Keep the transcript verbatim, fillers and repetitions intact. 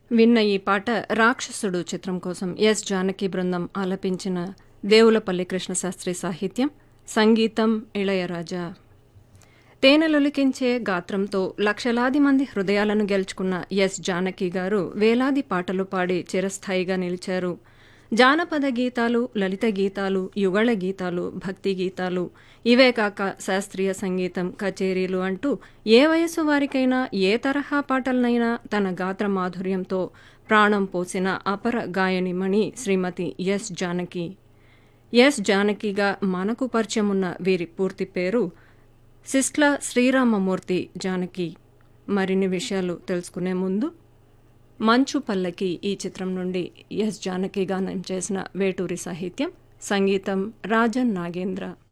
విన్న ఈ పాట రాక్షసుడు చిత్రం కోసం ఎస్ జానకి బృందం ఆలపించిన దేవులపల్లి కృష్ణశాస్త్రి సాహిత్యం, సంగీతం ఇళయరాజా. తేనెలొలికించే గాత్రంతో లక్షలాది మంది హృదయాలను గెలుచుకున్న ఎస్ జానకి గారు వేలాది పాటలు పాడి చిరస్థాయిగా నిలిచారు. జానపద గీతాలు, లలిత గీతాలు, యుగళ గీతాలు, భక్తి గీతాలు, ఇవే కాక శాస్త్రీయ సంగీతం, కచేరీలు అంటూ ఏ వయసు వారికైనా ఏ తరహా పాటలనైనా తన గాత్ర మాధుర్యంతో ప్రాణం పోసిన అపర గాయనిమణి శ్రీమతి ఎస్ జానకి. ఎస్ జానకిగా మనకు పరిచయం ఉన్న వీరి పూర్తి పేరు సిస్ట్ల శ్రీరామమూర్తి జానకి. మరిన్ని విషయాలు తెలుసుకునే ముందు మంచు పల్లకి ఈ చిత్రం నుండి ఎస్ జానకి గానం చేసిన వేటూరి సాహిత్యం, సంగీతం రాజన్ నాగేంద్ర.